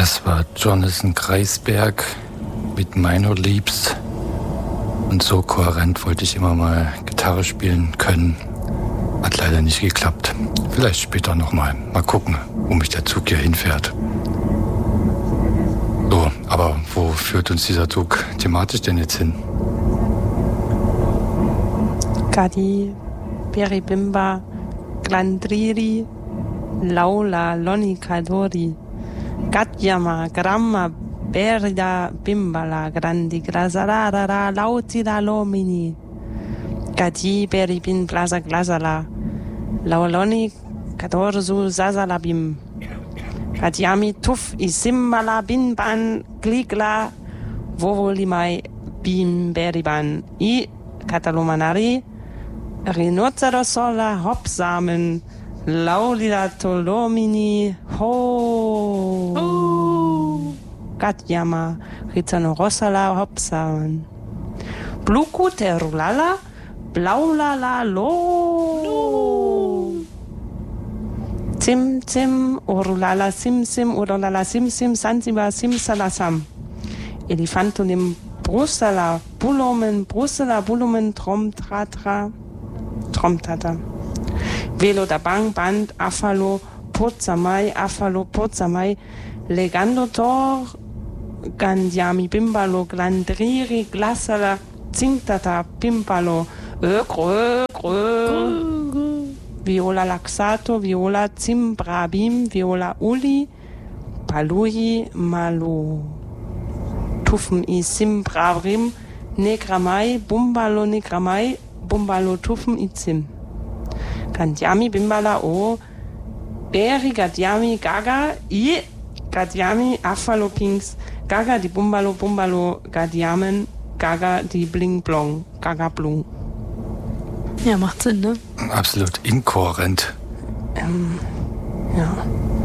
Das war Jonathan Kreisberg mit Minor Leaps. Und so kohärent wollte ich immer mal Gitarre spielen können. Hat leider nicht geklappt. Vielleicht später nochmal. Mal gucken, wo mich der Zug hier hinfährt. So, aber wo führt uns dieser Zug thematisch denn jetzt hin? Gadi, Beribimba, Glandriri, Laula, Loni Kadori, Gatyama, Gramma, Berida, Bimbala, Grandi, Grazarara, Lautila, Lomini, Gadi, Beribin, Blaza, Glazala, Lauloni, Kadorzu, Zazalabim, Gadyami, Tuf, Isimbala, Binban, Gligla, Vovolimai, Bim, Beriban, I, Katalomanari, Rhinocerosola, Hopsamen, Laulila Tolomini, Ho, Gatyama, Rizzanorosala, Hopsamen, Bluku, Terulala, Blaulala, Lo, Zim, Zim, Orulala, Sim, Sim, Urulala, Sim, Sim, Sansiba, Sim, Salasam, Elefantonim, Brustala, Bulumen, Brustala, Bulumen, Tromtratra, Tromtata. Velo da Bang, Band, Afalo, Pozamai, Legando Tor, Gandiami, Bimbalo, Glandriri, Glasala, Zintata, Pimpalo, Ökrö, Viola Laxato, Viola Zimbrabim, Viola Uli, Palui, Malu. Tuffen i Simbravrim, Negramai, Bumbalo Tuffen i Zim. Gandiami, Bimbala o, Beri, Gadiami, Gaga, i, Gadiami, Afalo Kings, Gaga, die Bumbalo, Gadiamen, Gaga, die Bling Blong, Gaga Blung. Ja, macht Sinn, ne? Absolut inkohärent. Ja.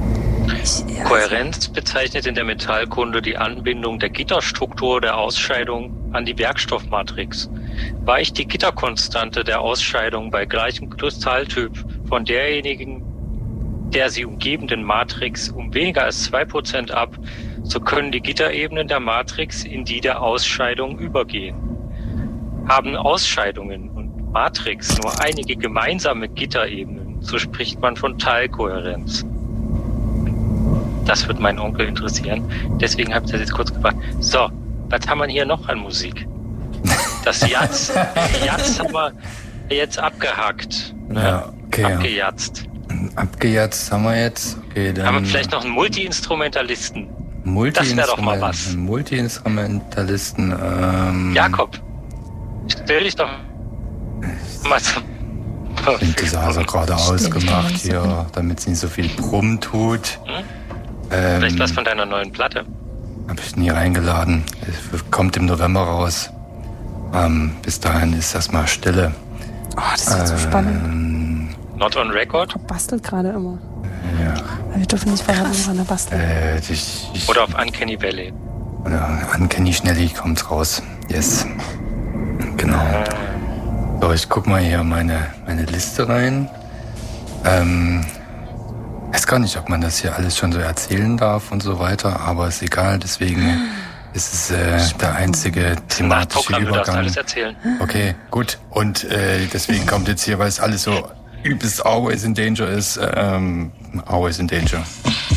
Kohärenz bezeichnet in der Metallkunde die Anbindung der Gitterstruktur der Ausscheidung an die Werkstoffmatrix. Weicht die Gitterkonstante der Ausscheidung bei gleichem Kristalltyp von derjenigen der sie umgebenden Matrix um weniger als 2% ab, so können die Gitterebenen der Matrix in die der Ausscheidung übergehen. Haben Ausscheidungen und Matrix nur einige gemeinsame Gitterebenen, so spricht man von Teilkohärenz. Das wird meinen Onkel interessieren. Deswegen habe ich das jetzt kurz gebracht. So, was haben wir hier noch an Musik? Das Jatz haben wir jetzt abgehackt. Ja, okay. Abgejatzt haben wir jetzt. Okay, dann haben wir vielleicht noch einen Multi-Instrumentalisten. Das wäre doch mal was. Multi-Instrumentalisten. Jakob, stell dich doch mal zum Synthesizer gerade ausgemacht hier, damit es nicht so viel Brumm tut. Vielleicht was von deiner neuen Platte? Hab ich nie reingeladen. Es kommt im November raus. Bis dahin ist erstmal Stille. Oh, das ist so spannend. Not on record? Er bastelt gerade immer. Ja. Wir dürfen nicht verraten, wann er bastelt. Oder auf Uncanny Valley. Oder Uncanny Schnelli kommt raus. Yes. Genau. So, ich guck mal hier meine Liste rein. Weiß gar nicht, ob man das hier alles schon so erzählen darf und so weiter, aber ist egal, deswegen ist es der einzige thematische Übergang. Du darfst alles erzählen. Okay, gut. Und deswegen kommt jetzt hier, weil es alles so übelst Always in Danger ist, Always in Danger.